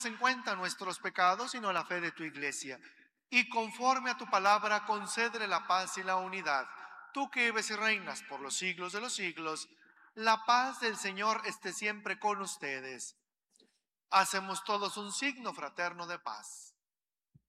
en cuenta nuestros pecados, sino la fe de tu iglesia. Y conforme a tu palabra, concédele la paz y la unidad. Tú que vives y reinas por los siglos de los siglos, la paz del Señor esté siempre con ustedes. Hacemos todos un signo fraterno de paz.